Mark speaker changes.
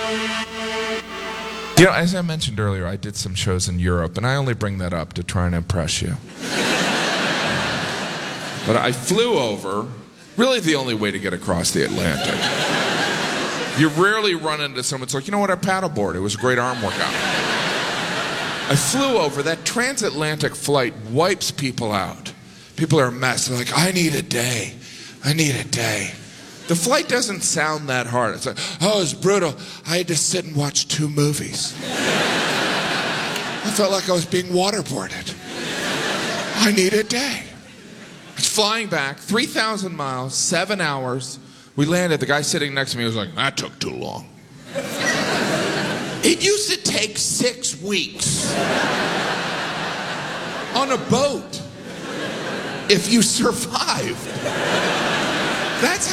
Speaker 1: You know, as I mentioned earlier, I did some shows in Europe, and I only bring that up to try and impress you. But I flew over, really the only way to get across the Atlantic. You rarely run into someone that's like, you know what, I paddleboard. It was a great arm workout. I flew over. That transatlantic flight wipes people out. People are a mess. They're like, I need a day. I need a day. The flight doesn't sound that hard. It's like, oh, it's brutal. I had to sit and watch 2 movies. I felt like I was being waterboarded. I need a day. It's flying back, 3,000 miles, 7 hours. We landed. The guy sitting next to me was like, that took too long. It used to take 6 weeks on a boat if you survived. That's